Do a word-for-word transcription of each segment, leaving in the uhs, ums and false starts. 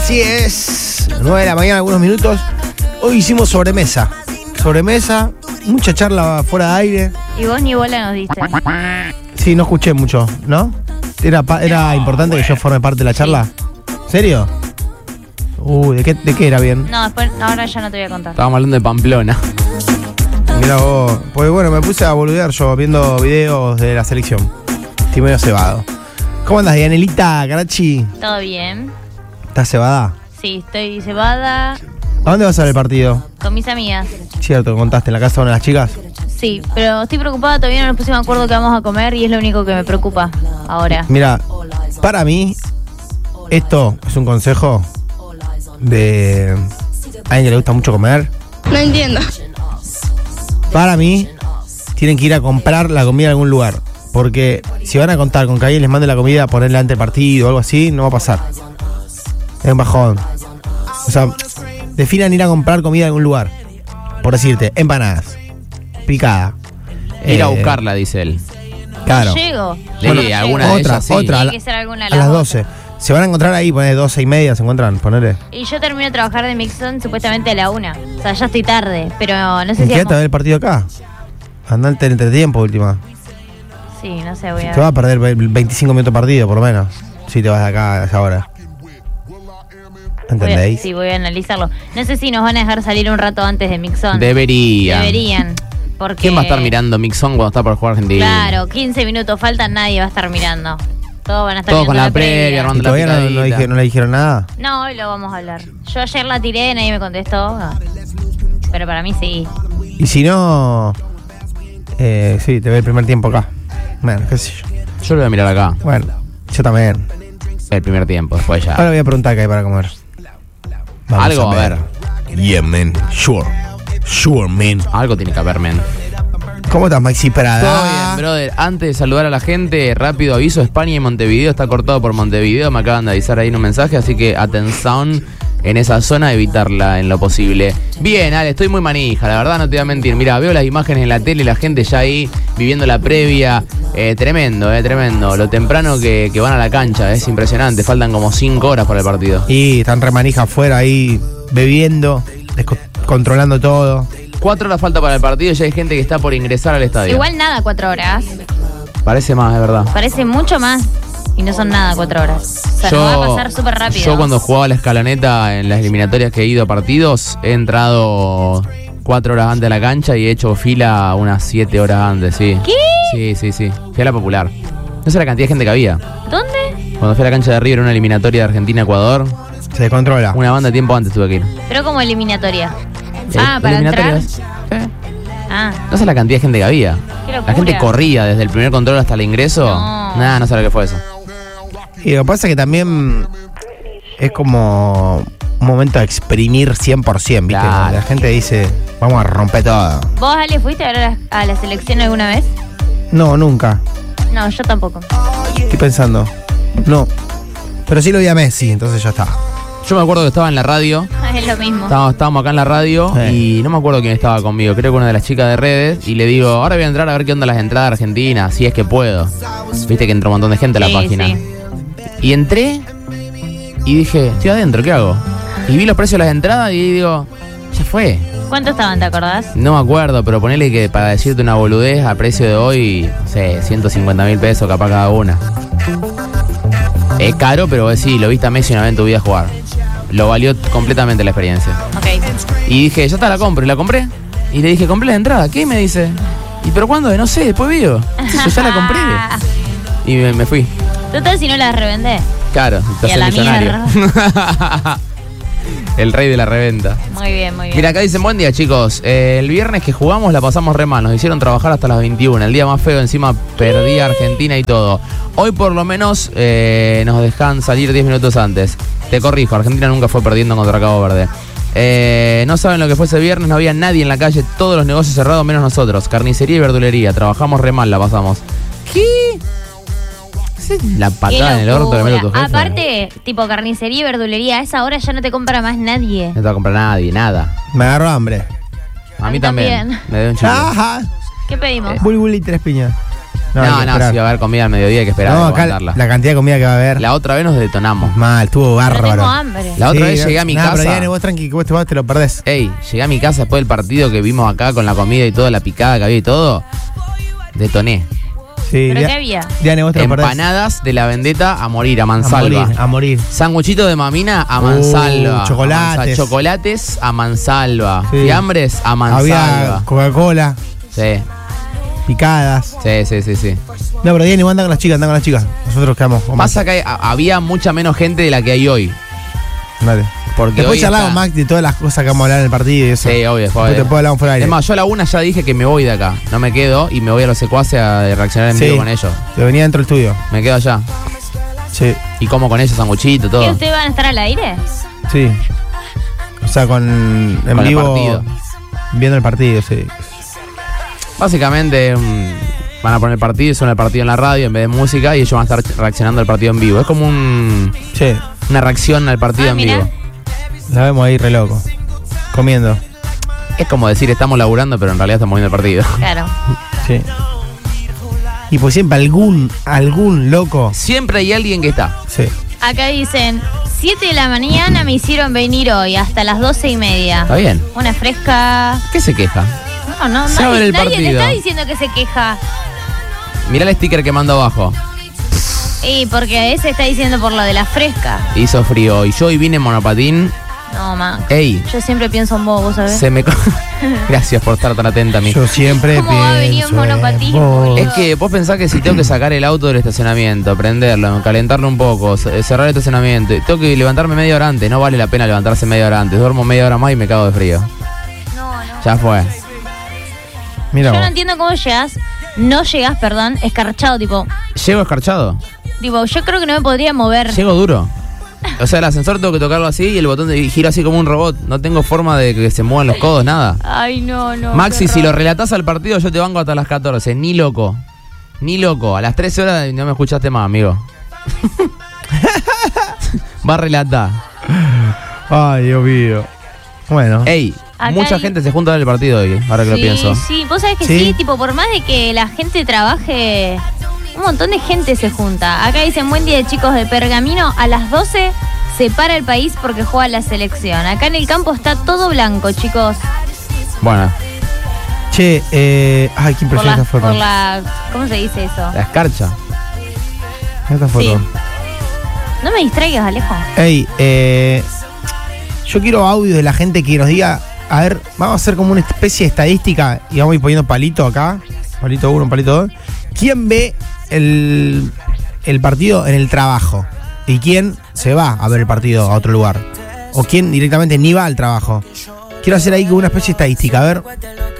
Así es, nueve de la mañana, algunos minutos. Hoy hicimos sobremesa. Sobremesa, mucha charla fuera de aire. Y vos ni bola nos diste. Sí, no escuché mucho, ¿no? ¿Era, pa- era importante que yo forme parte de la charla? ¿Serio? Uh, ¿de qué, ¿de qué era bien? No, después, ahora ya no te voy a contar. Estábamos hablando de Pamplona. Mirá vos. Pues bueno, me puse a boludear yo viendo videos de la selección. Estoy medio cebado. ¿Cómo andas, Dianelita, Carachi? ¿Todo bien? ¿Estás cebada? Sí, estoy cebada ¿A dónde vas a ver el partido? con mis amigas. Cierto, contaste, en la casa de una de las chicas. Sí, pero estoy preocupada, todavía no nos pusimos de acuerdo qué vamos a comer y es lo único que me preocupa ahora. Mira, para mí, esto es un consejo de alguien que le gusta mucho comer. No entiendo. Para mí, tienen que ir a comprar la comida a algún lugar. Porque si van a contar con que alguien les mande la comida a ponerle ante el partido o algo así, no va a pasar. Es un bajón. O sea, definan ir a comprar comida a algún lugar. Por decirte, empanadas, picada. Ir a eh, buscarla, dice él. Claro. No llego. Sí, Yo no llego. alguna de Otra, ellas, sí. otra. a Tiene la- que ser alguna A las doce. Se van a encontrar ahí, poner doce y media, se encuentran, ponele. Y yo termino de trabajar de Mixon supuestamente a la una. O sea, ya estoy tarde, pero no sé ¿En si... qué te ver el partido acá? Andate en entretiempo, última. Sí, no sé, voy a Te va a ver. perder ve- veinticinco minutos de partido, por lo menos. Si te vas de acá a esa hora. Voy a- ¿Entendéis? sí, voy a analizarlo. No sé si nos van a dejar salir un rato antes de Mixon. Deberían. Deberían. Porque... ¿Quién va a estar mirando Mixon cuando está por jugar Argentina? Claro, quince minutos faltan, nadie va a estar mirando. Todos van a estar Todos con viendo la previa, ¿Y armando la todavía no, no picadita. dije- no le dijeron nada? No, hoy lo vamos a hablar. Yo ayer la tiré, nadie me contestó. Pero para mí sí. Y si no... Eh, sí, te ve el primer tiempo acá. Bueno, qué sé yo. Yo lo voy a mirar acá. Bueno, yo también. El primer tiempo, después ya. Ahora voy a preguntar qué hay para comer. Vamos Algo va a haber. Yeah, man. Sure. Sure, man. Algo tiene que haber, men. ¿Cómo estás, Maxi Prada? Todo bien, brother. Antes de saludar a la gente, rápido aviso, España y Montevideo está cortado por Montevideo. Me acaban de avisar ahí en un mensaje, así que atención en esa zona, evitarla en lo posible. Bien, Ale, estoy muy manija, la verdad no te voy a mentir. Mira, veo las imágenes en la tele y la gente ya ahí viviendo la previa. Eh, tremendo, eh, tremendo. Lo temprano que, que van a la cancha, es impresionante. Faltan como cinco horas para el partido. Y están re manija afuera ahí, bebiendo, desco- controlando todo. Cuatro horas falta para el partido y ya hay gente que está por ingresar al estadio. Igual nada, cuatro horas. Parece más, es verdad. Parece mucho más. Y no son nada cuatro horas. O sea, nos va a pasar súper rápido. Yo cuando jugaba la escaloneta en las eliminatorias que he ido a partidos, he entrado cuatro horas antes a la cancha y he hecho fila unas siete horas antes, sí. ¿Qué? Sí, sí, sí. Fui a la Popular. No sé la cantidad de gente que había. ¿Dónde? Cuando fui a la cancha de River en una eliminatoria de Argentina-Ecuador, Se descontrola. una banda de tiempo antes tuve que ir. Pero como eliminatoria. Eh, Ah, para entrar. eliminatorias. Sí. Ah, No sé la cantidad de gente que había. qué locura. La gente corría desde el primer control hasta el ingreso. No. Nada, no sé lo que fue eso. Y lo que pasa es que también es como un momento de exprimir cien por ciento, ¿viste? Claro. La gente dice, vamos a romper todo. ¿Vos, Ale, fuiste a ver a la, a la selección alguna vez? No, nunca. No, yo tampoco. Estoy pensando. No. Pero sí lo vi a Messi, entonces ya está. Yo me acuerdo que estaba en la radio. Es lo mismo. Estábamos, estábamos acá en la radio Sí. y no me acuerdo quién estaba conmigo, creo que una de las chicas de redes, y le digo, ahora voy a entrar a ver qué onda las entradas de Argentina, si es que puedo. Viste que entró un montón de gente a la Sí, página. sí. Y entré y dije, estoy adentro, ¿qué hago? Y vi los precios de las entradas y digo, ya fue. ¿Cuánto estaban, te acordás? No me acuerdo, pero ponele que para decirte una boludez a precio de hoy, no sé, ciento cincuenta mil pesos capaz cada una. Es caro, pero vos sí, lo viste a Messi una vez en tu vida jugar. Lo valió completamente la experiencia. Ok. Y dije, ya está, la compro. Y la compré. Y le dije, compré la entrada. ¿Qué? Me dice. ¿Y pero cuándo? No sé, después veo. Yo ya la compré. Y me, me fui. Total, si no la revendés. Claro, te Y a haces la millonario. El rey de la reventa. Muy bien, muy bien. Mira, acá dicen, buen día, chicos. Eh, el viernes que jugamos la pasamos re mal. Nos hicieron trabajar hasta las veintiuna. El día más feo, encima perdí a Argentina y todo. Hoy por lo menos eh, nos dejan salir diez minutos antes. Te corrijo, Argentina nunca fue perdiendo contra Cabo Verde. Eh, no saben lo que fue ese viernes, no había nadie en la calle, todos los negocios cerrados menos nosotros. Carnicería y verdulería, trabajamos re mal, la pasamos. ¿Qué? Esa es la Qué patada en el orto le meto a tu locura. jefe. Aparte, tipo carnicería y verdulería, a esa hora ya no te compra más nadie. No te va a comprar nadie, nada. Me agarró hambre. A mí mí también. también. Me dio un chico. Ajá. ¿Qué pedimos? Bulbul y tres piñas. No, hay no, que si esperar. va a haber comida al mediodía hay que esperar. No, hay que acá aguantarla. la cantidad de comida que va a haber. La otra vez nos detonamos. Mal, estuvo Pero tengo bárbaro. hambre. La otra Sí, vez llegué a mi nada, casa. Pero Diane, vos tranqui, que vos te vas, te lo perdés. Ey, llegué a mi casa después del partido que vimos acá con la comida y toda la picada que había y todo. Detoné. Sí, ¿Pero Dia- qué había? Diane, vos te lo perdés. Empanadas de la vendetta a morir, a A mansalva. morir, a morir. Sanguchito de mamina a Uh, mansalva. chocolates. A mansa- chocolates a mansalva. Sí. Fiambres a Había mansalva. Coca-Cola, Sí, picadas. sí, sí, sí, sí. No, pero Diane, vos andá con las chicas, andá con las chicas. Nosotros quedamos con Pasa que hay- a- había mucha menos gente de la que hay hoy. Max. Dale. Porque Después hoy charlamos, está- Max, de todas las cosas que vamos a hablar en el partido y eso. Sí, obvio. Después después- te puedo hablar fuera de aire. Es más, yo a la una ya dije que me voy de acá. No me quedo y me voy a los secuaces a reaccionar en Sí. vivo con ellos. Te venía dentro del estudio. Me quedo allá. Sí, Y como con ellos sanguchito, ¿Y todo. ustedes van a estar al aire? sí. O sea, con. En Con el vivo. partido. Viendo el partido, sí. Básicamente mm, van a poner el partido, son el partido en la radio en vez de música y ellos van a estar reaccionando al partido en vivo. Es como un, Sí. una reacción al partido Ah, en mirá. vivo. La vemos ahí re loco. Comiendo. Es como decir estamos laburando, pero en realidad estamos viendo el partido. Claro. Sí. Y pues siempre algún, algún loco. Siempre hay alguien que está. Sí. Acá dicen, siete de la mañana me hicieron venir hoy, hasta las doce y media. Está bien. Una fresca. ¿Qué se queja? No, no, Se va a ver nadie, el nadie te partido. está diciendo que se queja. Mirá el sticker que mando abajo. Y porque ese está diciendo por lo de la fresca. Hizo frío y yo hoy vine en monopatín. No, Max. Ey, Yo siempre pienso en vos, ¿vos sabés? se me... co- Gracias por estar tan atenta a mí. Yo siempre ¿Cómo va a venir en pienso monopatín, vos. boludo? Es que vos pensás que si tengo que sacar el auto del estacionamiento, prenderlo, calentarlo un poco, c- cerrar el estacionamiento, tengo que levantarme media hora antes, no vale la pena levantarse media hora antes, duermo media hora más y me cago de frío. No, no. Ya fue. Mira Yo no vos. entiendo cómo llegas, no llegas, perdón, escarchado, tipo, ¿Llego escarchado? tipo, yo creo que no me podría mover. Llego duro. O sea, el ascensor tengo que tocarlo así y el botón de giro así como un robot. No tengo forma de que se muevan los codos, nada. Ay, no, no. Maxi, qué si lo horror. relatás al partido, yo te banco hasta las catorce. Ni loco. Ni loco. A las trece horas no me escuchaste más, amigo. Va a relatar. Ay, Dios mío. Bueno. Ey, Acá mucha hay- gente se junta a ver el partido hoy, ahora que lo Sí, pienso. sí, vos sabés que ¿Sí? sí, tipo, por más de que la gente trabaje, un montón de gente se junta. Acá dicen, buen día de chicos de Pergamino, a las doce se para el país porque juega la selección. Acá en el campo está todo blanco, chicos. Bueno, Che, eh. Ay, qué Por impresión la, esta foto. por la, ¿cómo se dice eso? la escarcha. Esta foto. Sí. No me distraigas, Alejo. Ey, eh. Yo quiero audio de la gente que nos diga. A ver, vamos a hacer como una especie de estadística y vamos a ir poniendo palito acá. Palito uno, palito dos. ¿Quién ve el, el partido en el trabajo? ¿Y quién se va a ver el partido a otro lugar? ¿O quién directamente ni va al trabajo? Quiero hacer ahí como una especie de estadística. A ver,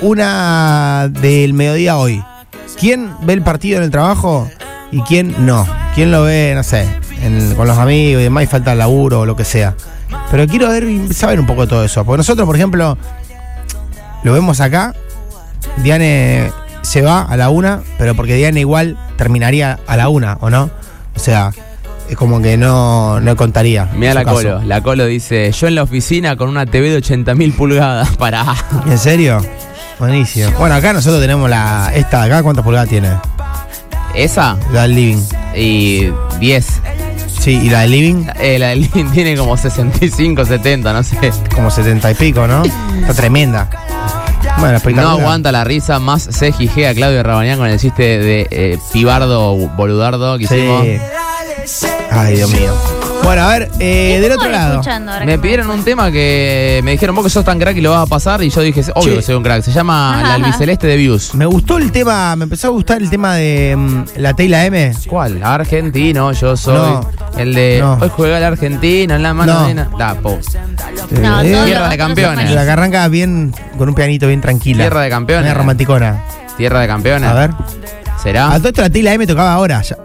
una del mediodía hoy. ¿Quién ve el partido en el trabajo y quién no? ¿Quién lo ve, no sé, en- con los amigos y demás y falta el laburo o lo que sea? Pero quiero ver, saber un poco de todo eso. Porque nosotros, por ejemplo, lo vemos acá. Diane se va a la una, pero porque Diane igual terminaría a la una, ¿o no? O sea, es como que no, no contaría. Mira en la su caso. Colo. La Colo dice, yo en la oficina con una T V de ochenta mil pulgadas. Para. ¿En serio? Buenísimo. Bueno, acá nosotros tenemos la. Esta de acá, ¿cuántas pulgadas tiene? Esa La del living. y diez. Sí, y la del living, Eh, la del living tiene como sesenta y cinco, setenta, no sé. como setenta y pico, ¿no? Está tremenda. Bueno, No espectacular. aguanta la risa, más se gijea a Claudio Rabanián con el chiste de eh, pibardo boludardo que hicimos. Sí. Ay, Dios mío. Bueno, a ver, eh, ¿Qué del estamos otro lado. escuchando ahora Me que pidieron un tema que me dijeron, vos que sos tan crack y lo vas a pasar, y yo dije, obvio Che. que soy un crack. Se llama La Albiceleste de Views. Me gustó el tema, me empezó a gustar el tema de mm, la T y la M. ¿Cuál? Argentino, yo soy. No. El de No. hoy juega el argentino en la mano No. de na- Da, po. No, Eh, todos Tierra los de otros campeones. son la que arranca bien, con un pianito bien tranquila. Tierra de campeones. Una romanticona. Tierra de campeones. A ver. ¿Será? A todo esto la T y la M tocaba ahora. ya.